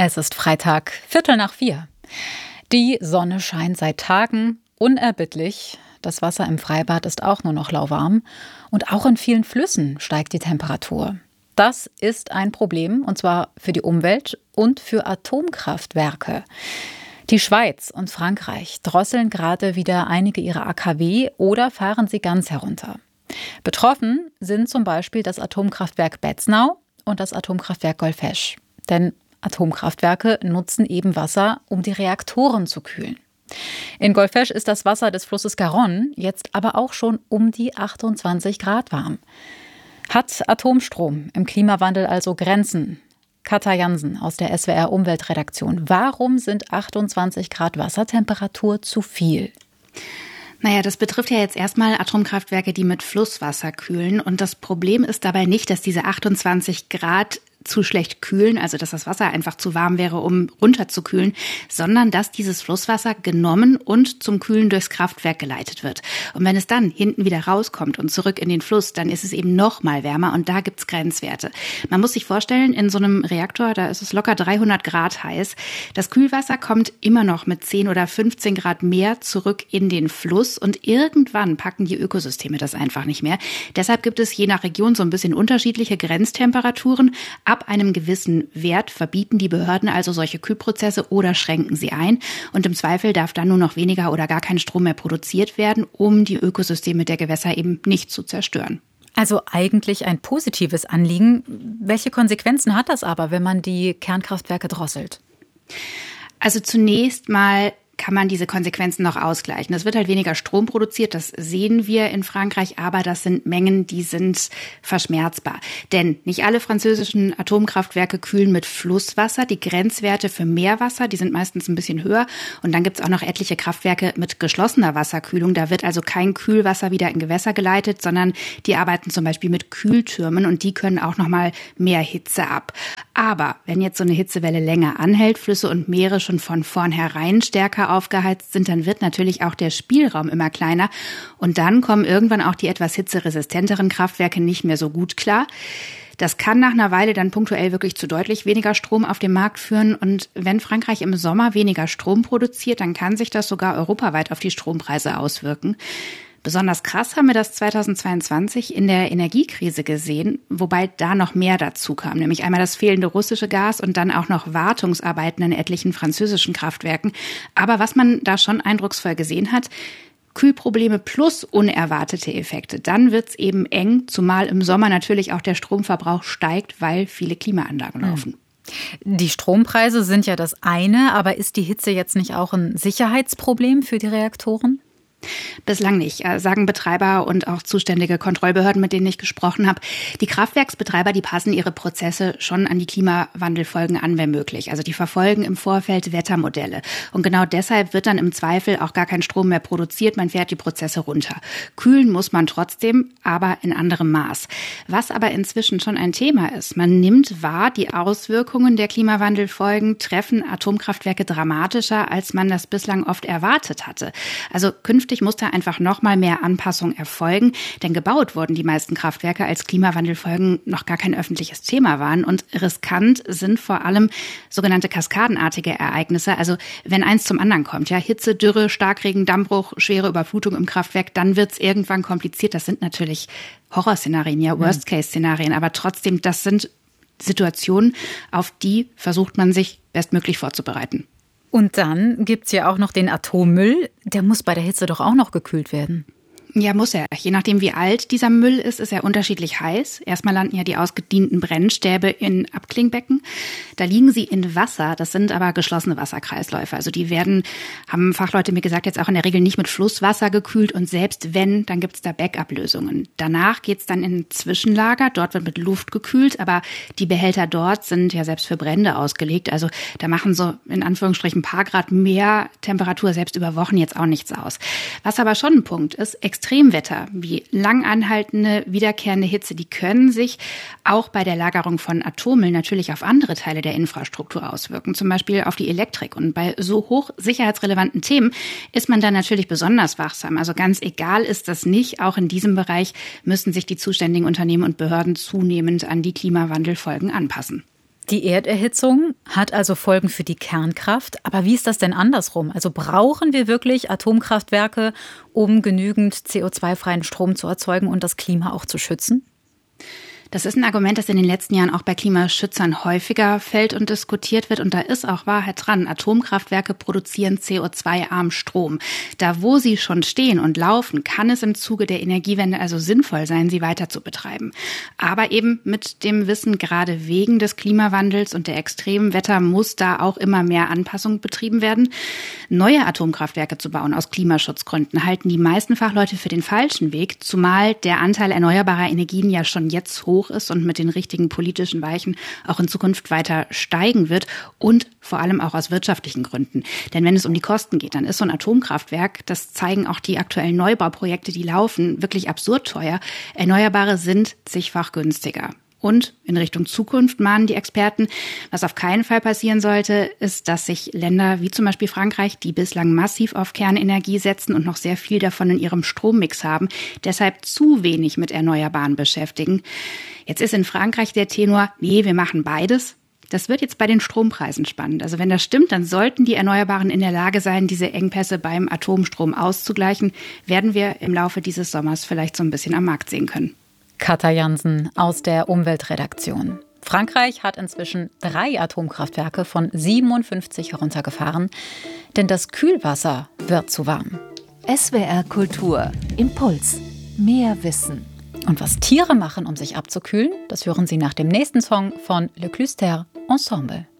Es ist Freitag, 3:15. Die Sonne scheint seit Tagen unerbittlich. Das Wasser im Freibad ist auch nur noch lauwarm. Und auch in vielen Flüssen steigt die Temperatur. Das ist ein Problem, und zwar für die Umwelt und für Atomkraftwerke. Die Schweiz und Frankreich drosseln gerade wieder einige ihrer AKW oder fahren sie ganz herunter. Betroffen sind zum Beispiel das Atomkraftwerk Betznau und das Atomkraftwerk Golfesch. Denn Atomkraftwerke nutzen eben Wasser, um die Reaktoren zu kühlen. In Golfesch ist das Wasser des Flusses Garonne jetzt aber auch schon um die 28 Grad warm. Hat Atomstrom im Klimawandel also Grenzen? Katja Jansen aus der SWR Umweltredaktion. Warum sind 28 Grad Wassertemperatur zu viel? Naja, das betrifft ja jetzt erstmal Atomkraftwerke, die mit Flusswasser kühlen. Und das Problem ist dabei nicht, dass diese 28 Grad zu schlecht kühlen, also dass das Wasser einfach zu warm wäre, um runterzukühlen, sondern dass dieses Flusswasser genommen und zum Kühlen durchs Kraftwerk geleitet wird. Und wenn es dann hinten wieder rauskommt und zurück in den Fluss, dann ist es eben noch mal wärmer und da gibt's Grenzwerte. Man muss sich vorstellen, in so einem Reaktor, da ist es locker 300 Grad heiß. Das Kühlwasser kommt immer noch mit 10 oder 15 Grad mehr zurück in den Fluss und irgendwann packen die Ökosysteme das einfach nicht mehr. Deshalb gibt es je nach Region so ein bisschen unterschiedliche Grenztemperaturen. Ab einem gewissen Wert verbieten die Behörden also solche Kühlprozesse oder schränken sie ein. Und im Zweifel darf dann nur noch weniger oder gar kein Strom mehr produziert werden, um die Ökosysteme der Gewässer eben nicht zu zerstören. Also eigentlich ein positives Anliegen. Welche Konsequenzen hat das aber, wenn man die Kernkraftwerke drosselt? Also zunächst mal kann man diese Konsequenzen noch ausgleichen. Es wird halt weniger Strom produziert, das sehen wir in Frankreich, aber das sind Mengen, die sind verschmerzbar. Denn nicht alle französischen Atomkraftwerke kühlen mit Flusswasser. Die Grenzwerte für Meerwasser, die sind meistens ein bisschen höher. Und dann gibt's auch noch etliche Kraftwerke mit geschlossener Wasserkühlung. Da wird also kein Kühlwasser wieder in Gewässer geleitet, sondern die arbeiten zum Beispiel mit Kühltürmen und die können auch noch mal mehr Hitze ab. Aber wenn jetzt so eine Hitzewelle länger anhält, Flüsse und Meere schon von vornherein stärker aufgeheizt sind, dann wird natürlich auch der Spielraum immer kleiner. Und dann kommen irgendwann auch die etwas hitzeresistenteren Kraftwerke nicht mehr so gut klar. Das kann nach einer Weile dann punktuell wirklich zu deutlich weniger Strom auf dem Markt führen. Und wenn Frankreich im Sommer weniger Strom produziert, dann kann sich das sogar europaweit auf die Strompreise auswirken. Besonders krass haben wir das 2022 in der Energiekrise gesehen, wobei da noch mehr dazu kam, nämlich einmal das fehlende russische Gas und dann auch noch Wartungsarbeiten in etlichen französischen Kraftwerken. Aber was man da schon eindrucksvoll gesehen hat, Kühlprobleme plus unerwartete Effekte. Dann wird's eben eng, zumal im Sommer natürlich auch der Stromverbrauch steigt, weil viele Klimaanlagen laufen. Die Strompreise sind ja das eine, aber ist die Hitze jetzt nicht auch ein Sicherheitsproblem für die Reaktoren? Bislang nicht, sagen Betreiber und auch zuständige Kontrollbehörden, mit denen ich gesprochen habe. Die Kraftwerksbetreiber, die passen ihre Prozesse schon an die Klimawandelfolgen an, wenn möglich. Also die verfolgen im Vorfeld Wettermodelle. Und genau deshalb wird dann im Zweifel auch gar kein Strom mehr produziert. Man fährt die Prozesse runter. Kühlen muss man trotzdem, aber in anderem Maß. Was aber inzwischen schon ein Thema ist. Man nimmt wahr, die Auswirkungen der Klimawandelfolgen treffen Atomkraftwerke dramatischer, als man das bislang oft erwartet hatte. Also künftig muss da einfach noch mal mehr Anpassung erfolgen, denn gebaut wurden die meisten Kraftwerke, als Klimawandelfolgen noch gar kein öffentliches Thema waren. Und riskant sind vor allem sogenannte kaskadenartige Ereignisse, also wenn eins zum anderen kommt, ja, Hitze, Dürre, Starkregen, Dammbruch, schwere Überflutung im Kraftwerk, dann wird's irgendwann kompliziert. Das sind natürlich Horrorszenarien, ja, Worst-Case-Szenarien, aber trotzdem, das sind Situationen, auf die versucht man sich bestmöglich vorzubereiten. Und dann gibt's ja auch noch den Atommüll. Der muss bei der Hitze doch auch noch gekühlt werden. Ja, muss er. Je nachdem, wie alt dieser Müll ist, ist er unterschiedlich heiß. Erstmal landen ja die ausgedienten Brennstäbe in Abklingbecken. Da liegen sie in Wasser. Das sind aber geschlossene Wasserkreisläufe. Also die werden, haben Fachleute mir gesagt, jetzt auch in der Regel nicht mit Flusswasser gekühlt. Und selbst wenn, dann gibt's da Backup-Lösungen. Danach geht's dann in ein Zwischenlager. Dort wird mit Luft gekühlt. Aber die Behälter dort sind ja selbst für Brände ausgelegt. Also da machen so in Anführungsstrichen ein paar Grad mehr Temperatur selbst über Wochen jetzt auch nichts aus. Was aber schon ein Punkt ist, Extremwetter wie lang anhaltende, wiederkehrende Hitze, die können sich auch bei der Lagerung von Atommüll natürlich auf andere Teile der Infrastruktur auswirken, zum Beispiel auf die Elektrik. Und bei so hoch sicherheitsrelevanten Themen ist man dann natürlich besonders wachsam. Also ganz egal ist das nicht. Auch in diesem Bereich müssen sich die zuständigen Unternehmen und Behörden zunehmend an die Klimawandelfolgen anpassen. Die Erderhitzung hat also Folgen für die Kernkraft. Aber wie ist das denn andersrum? Also brauchen wir wirklich Atomkraftwerke, um genügend CO2-freien Strom zu erzeugen und das Klima auch zu schützen? Das ist ein Argument, das in den letzten Jahren auch bei Klimaschützern häufiger fällt und diskutiert wird. Und da ist auch Wahrheit dran. Atomkraftwerke produzieren CO2-armen Strom. Da, wo sie schon stehen und laufen, kann es im Zuge der Energiewende also sinnvoll sein, sie weiter zu betreiben. Aber eben mit dem Wissen, gerade wegen des Klimawandels und der extremen Wetter muss da auch immer mehr Anpassung betrieben werden. Neue Atomkraftwerke zu bauen aus Klimaschutzgründen halten die meisten Fachleute für den falschen Weg, zumal der Anteil erneuerbarer Energien ja schon jetzt hoch ist und mit den richtigen politischen Weichen auch in Zukunft weiter steigen wird und vor allem auch aus wirtschaftlichen Gründen. Denn wenn es um die Kosten geht, dann ist so ein Atomkraftwerk, das zeigen auch die aktuellen Neubauprojekte, die laufen, wirklich absurd teuer. Erneuerbare sind zigfach günstiger. Und in Richtung Zukunft mahnen die Experten, was auf keinen Fall passieren sollte, ist, dass sich Länder wie zum Beispiel Frankreich, die bislang massiv auf Kernenergie setzen und noch sehr viel davon in ihrem Strommix haben, deshalb zu wenig mit Erneuerbaren beschäftigen. Jetzt ist in Frankreich der Tenor, nee, wir machen beides. Das wird jetzt bei den Strompreisen spannend. Also wenn das stimmt, dann sollten die Erneuerbaren in der Lage sein, diese Engpässe beim Atomstrom auszugleichen. Werden wir im Laufe dieses Sommers vielleicht so ein bisschen am Markt sehen können. Katja Jansen aus der Umweltredaktion. Frankreich hat inzwischen 3 Atomkraftwerke von 57 heruntergefahren, denn das Kühlwasser wird zu warm. SWR Kultur. Impuls. Mehr Wissen. Und was Tiere machen, um sich abzukühlen, das hören Sie nach dem nächsten Song von Le Cluster Ensemble.